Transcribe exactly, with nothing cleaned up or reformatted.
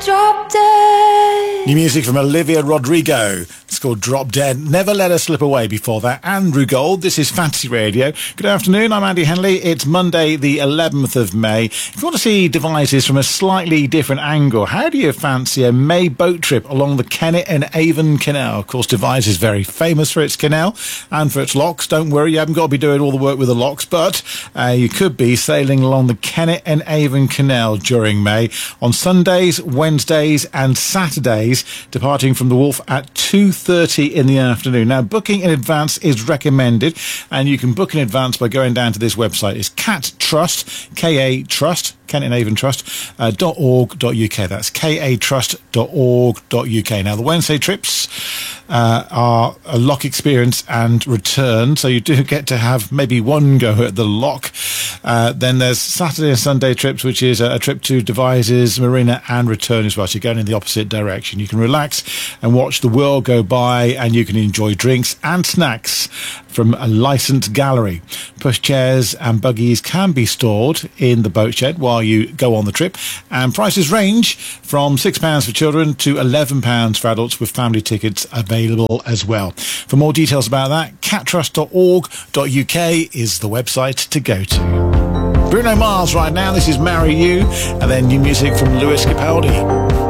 drop dead. New music from Olivia Rodrigo. It's called Drop Dead. Never Let Us Slip Away before that. Andrew Gold. This is Fantasy Radio. Good afternoon. I'm Andy Henley. It's Monday, the eleventh of May. If you want to see Devizes from a slightly different angle, how do you fancy a May boat trip along the Kennet and Avon Canal? Of course, Devizes is very famous for its canal and for its locks. Don't worry, you haven't got to be doing all the work with the locks, but uh, you could be sailing along the Kennet and Avon Canal during May on Sundays, Wednesdays and Saturdays, departing from the Wharf at two thirty in the afternoon. Now, booking in advance is recommended, and you can book in advance by going down to this website. It's Cat Trust, K A Trust, Kennet and Avon Trust, uh, .org.uk. That's K A Trust dot org dot U K. Now, the Wednesday trips uh, are a lock experience and return, so you do get to have maybe one go at the lock. Uh, then there's Saturday and Sunday trips, which is a, a trip to Devizes Marina and return as well. So you're going in the opposite direction. You can relax and watch the world go by, and you can enjoy drinks and snacks from a licensed gallery. Pushchairs and buggies can be stored in the boat shed while you go on the trip, and prices range from six pounds for children to eleven pounds for adults, with family tickets available as well. For more details about that, cat trust dot org dot U K is the website to go to. Bruno Mars right now. This is Marry You, and then new music from Lewis Capaldi.